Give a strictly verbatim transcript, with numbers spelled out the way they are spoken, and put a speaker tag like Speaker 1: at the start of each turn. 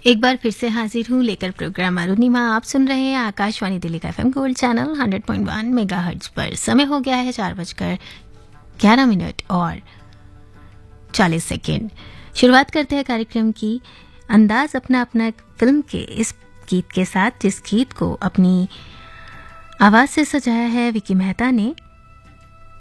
Speaker 1: एक बार फिर से हाजिर हूँ लेकर प्रोग्राम अरुणिमा। आप सुन रहे हैं आकाशवाणी दिल्ली का FM gold channel hundred point one megahertz पर। समय हो गया है चार बजकर ग्यारह मिनट और चालीस सेकेंड। शुरुआत करते हैं कार्यक्रम की अंदाज अपना अपना फिल्म के इस गीत के साथ, जिस गीत को अपनी आवाज़ से सजाया है विकी मेहता ने।